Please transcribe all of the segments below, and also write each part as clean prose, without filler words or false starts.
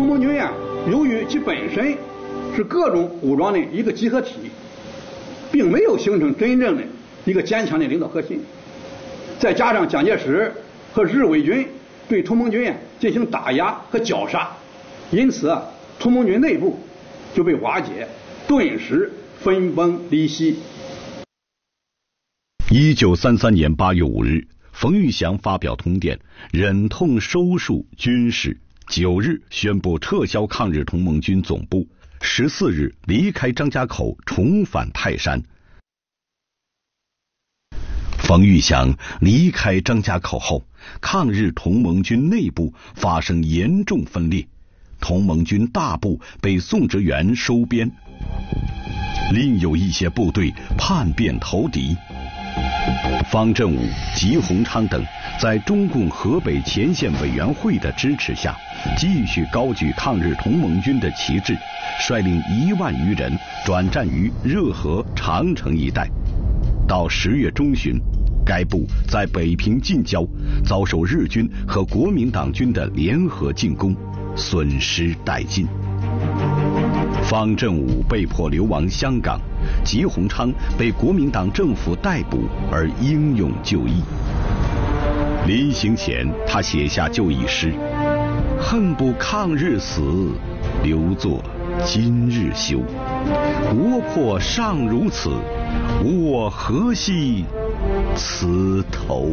盟军呀，由于其本身是各种武装的一个集合体，并没有形成真正的一个坚强的领导核心，再加上蒋介石和日伪军对同盟军呀进行打压和绞杀，因此啊，同盟军内部就被瓦解，顿时分崩离析。 1933年8月5日，冯玉祥发表通电，忍痛收束军事。9日宣布撤销抗日同盟军总部，14日离开张家口，重返泰山。冯玉祥离开张家口后，抗日同盟军内部发生严重分裂，同盟军大部被宋哲元收编，另有一些部队叛变投敌。方振武、吉鸿昌等在中共河北前线委员会的支持下，继续高举抗日同盟军的旗帜，率领1万余人转战于热河、长城一带。到10月中旬，该部在北平近郊遭受日军和国民党军的联合进攻，损失殆尽。方振武被迫流亡香港，吉鸿昌被国民党政府逮捕而英勇就义。临行前，他写下就义诗：恨不抗日死，留作今日休。国破尚如此，我何惜此头。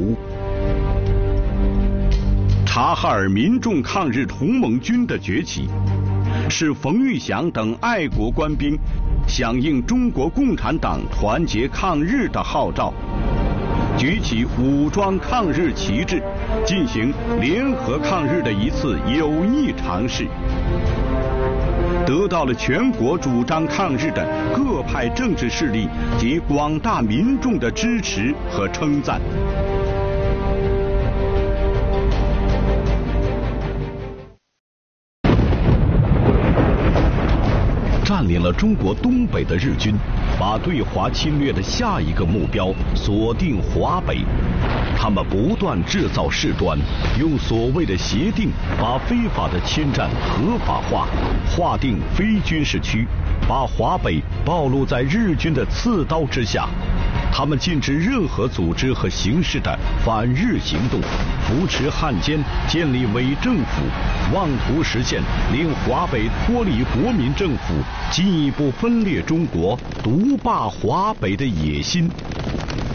察哈尔民众抗日同盟军的崛起，是冯玉祥等爱国官兵响应中国共产党团结抗日的号召，举起武装抗日旗帜，进行联合抗日的一次有益尝试，得到了全国主张抗日的各派政治势力及广大民众的支持和称赞。占领了中国东北的日军，把对华侵略的下一个目标锁定华北。他们不断制造事端，用所谓的协定把非法的侵占合法化，划定非军事区，把华北暴露在日军的刺刀之下。他们禁止任何组织和形式的反日行动，扶持汉奸，建立伪政府，妄图实现令华北脱离国民政府，进一步分裂中国，独霸华北的野心。